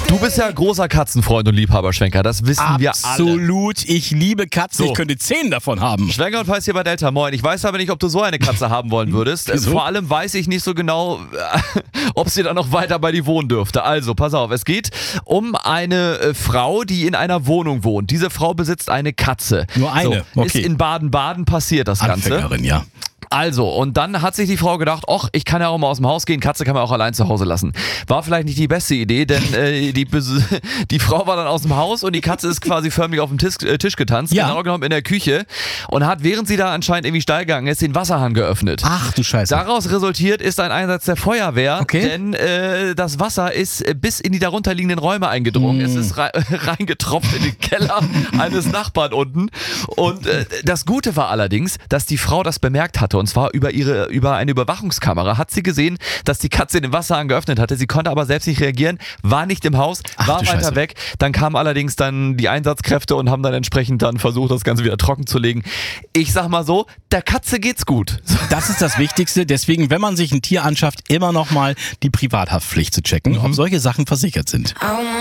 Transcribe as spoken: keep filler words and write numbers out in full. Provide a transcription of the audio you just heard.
Du bist ja großer Katzenfreund und Liebhaber, Schwenker. Das wissen wir alle. Absolut. Ich liebe Katzen. So. Ich könnte zehn davon haben. Schwenker und Feiß hier bei Delta. Moin. Ich weiß aber nicht, ob du so eine Katze haben wollen würdest. Wieso? Vor allem weiß ich nicht so genau, ob sie dann noch weiter bei dir wohnen dürfte. Also, pass auf. Es geht um eine äh, Frau, die in einer Wohnung wohnt. Diese Frau besitzt eine Katze. Nur eine? So, Okay. Ist in Baden-Baden passiert das Ganze. Anfängerin, ja. Also, und dann hat sich die Frau gedacht, ach, ich kann ja auch mal aus dem Haus gehen, Katze kann man auch allein zu Hause lassen. War vielleicht nicht die beste Idee, denn äh, die, die Frau war dann aus dem Haus und die Katze ist quasi förmlich auf dem Tisch, äh, Tisch getanzt, Ja. genau genommen in der Küche und hat, während sie da anscheinend irgendwie steil gegangen ist, den Wasserhahn geöffnet. Ach du Scheiße. Daraus resultiert ist ein Einsatz der Feuerwehr, Okay. denn äh, das Wasser ist äh, bis in die darunterliegenden Räume eingedrungen. Es ist rei reingetropft in den Keller eines Nachbarn unten. Und äh, das Gute war allerdings, dass die Frau das bemerkt hatte, und zwar über ihre über eine Überwachungskamera hat sie gesehen, dass die Katze den Wasserhahn geöffnet hatte. Sie konnte aber selbst nicht reagieren, war nicht im Haus, Ach, war du weiter Scheiße. weg. Dann kamen allerdings dann die Einsatzkräfte und haben dann entsprechend dann versucht, das Ganze wieder trocken zu legen. Ich sag mal so, der Katze geht's gut. Das ist das Wichtigste. Deswegen, wenn man sich ein Tier anschafft, immer noch mal die Privathaftpflicht zu checken, ob solche Sachen versichert sind.